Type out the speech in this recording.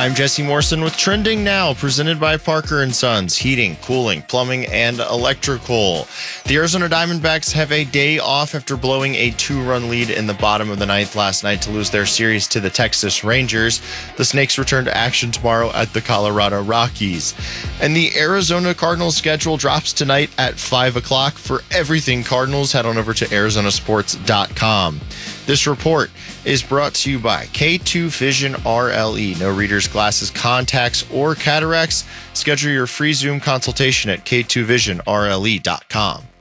I'm Jesse Morrison with Trending Now, presented by Parker & Sons, heating, cooling, plumbing, and electrical. The Arizona Diamondbacks have a day off after blowing a 2-run lead in the bottom of the ninth last night to lose their series to the Texas Rangers. The Snakes return to action tomorrow at the Colorado Rockies. And the Arizona Cardinals schedule drops tonight at 5 o'clock. For everything Cardinals, head on over to arizonasports.com. This report is brought to you by K2 Vision RLE. No readers, glasses, contacts, or cataracts. Schedule your free Zoom consultation at k2visionrle.com.